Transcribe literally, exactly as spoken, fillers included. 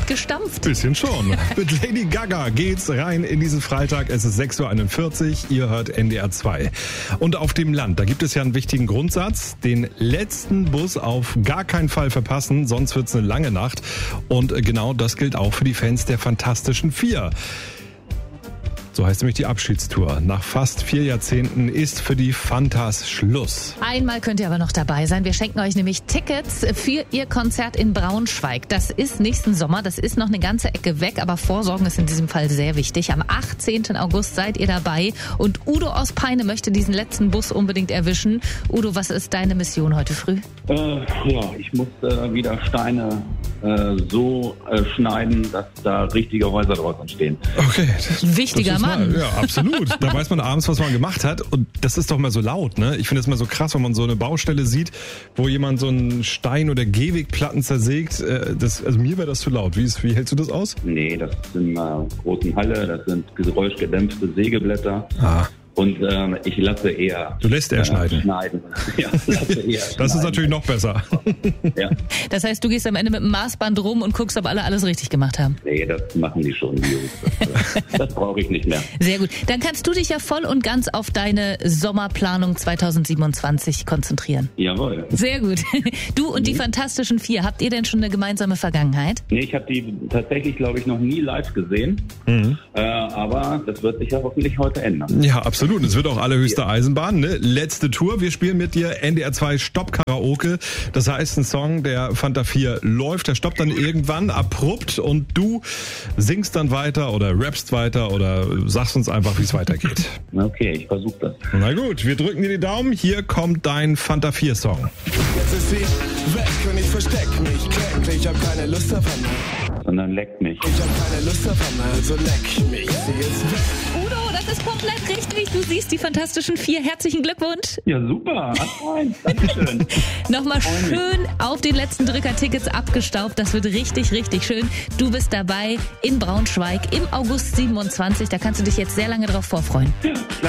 gestampft. Bisschen schon. Mit Lady Gaga geht's rein in diesen Freitag. Es ist sechs Uhr einundvierzig. Ihr hört N D R zwei. Und auf dem Land, da gibt es ja einen wichtigen Grundsatz. Den letzten Bus auf gar keinen Fall verpassen, sonst wird's eine lange Nacht. Und genau das gilt auch für die Fans der Fantastischen Vier. So heißt nämlich die Abschiedstour. Nach fast vier Jahrzehnten ist für die Fantas Schluss. Einmal könnt ihr aber noch dabei sein. Wir schenken euch nämlich Tickets für ihr Konzert in Braunschweig. Das ist nächsten Sommer. Das ist noch eine ganze Ecke weg, aber Vorsorgen ist in diesem Fall sehr wichtig. Am achtzehnten August seid ihr dabei und Udo aus Peine möchte diesen letzten Bus unbedingt erwischen. Udo, was ist deine Mission heute früh? Äh, ja, ich muss äh, wieder Steine äh, so äh, schneiden, dass da richtige Häuser draus entstehen. Okay. Wichtiger Mann. Mal, ja, absolut. Da weiß man abends, was man gemacht hat. Und das ist doch mal so laut, ne? Ich finde es mal so krass, wenn man so eine Baustelle sieht, wo jemand so einen Stein oder Gehwegplatten zersägt. Äh, das, also mir wäre das zu laut. Wie, ist, wie hältst du das aus? Nee, das ist in einer großen Halle. Das sind geräuschgedämpfte Sägeblätter. Ah. Und ähm, ich lasse eher... Du lässt eher äh, schneiden. schneiden. Ja, lasse eher das schneiden. ist natürlich noch besser. Ja. Das heißt, du gehst am Ende mit dem Maßband rum und guckst, ob alle alles richtig gemacht haben. Nee, das machen die schon, die Jungs. Das, das brauche ich nicht mehr. Sehr gut. Dann kannst du dich ja voll und ganz auf deine Sommerplanung zweitausendsiebenundzwanzig konzentrieren. Jawohl. Sehr gut. Du und die Fantastischen Vier, habt ihr denn schon eine gemeinsame Vergangenheit? Nee, ich habe die tatsächlich, glaube ich, noch nie live gesehen. Mhm. Äh, aber das wird sich ja hoffentlich heute ändern. Ja, absolut. Und es wird auch allerhöchste Eisenbahn, ne? Letzte Tour. Wir spielen mit dir N D R zwei Stopp Karaoke. Das heißt, ein Song der Fanta vier läuft, der stoppt dann irgendwann abrupt und du singst dann weiter oder rappst weiter oder sagst uns einfach, wie es weitergeht. Okay, ich versuche das. Na gut, wir drücken dir die Daumen. Hier kommt dein Fanta vier Song. Jetzt ist sie weg und ich versteck mich. Kleck, ich hab keine Lust auf einmal. Sondern leckt mich. Ich hab keine Lust auf einmal, also leck mich. Sie ist weg. Udo, das ist komplett richtig. Du siehst die Fantastischen Vier. Herzlichen Glückwunsch. Ja, super. Dankeschön. Nochmal schön auf den letzten Drücker Tickets abgestaubt. Das wird richtig, richtig schön. Du bist dabei in Braunschweig im August siebenundzwanzig. Da kannst du dich jetzt sehr lange drauf vorfreuen. Ja,